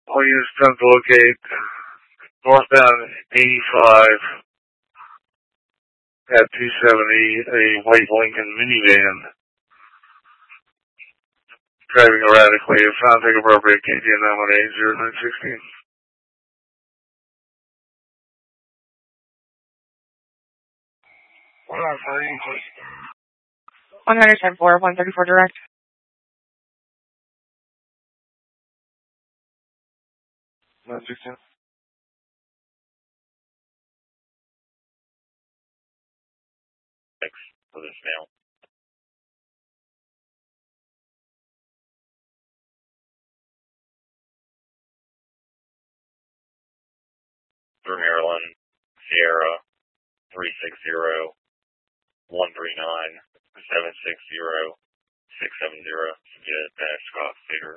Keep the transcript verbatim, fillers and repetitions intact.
All units attempt to locate northbound eighty-five at two seventy, a white Lincoln minivan driving erratically. If found, take appropriate K T M nine one eight zero nine sixteen. one oh three, please. one ten four, one thirty-four direct. nine sixteen. Thanks for this mail. Through Maryland, Sierra, three six zero, one three nine, seven six zero, six seven zero, Jet Dash Scott Theater.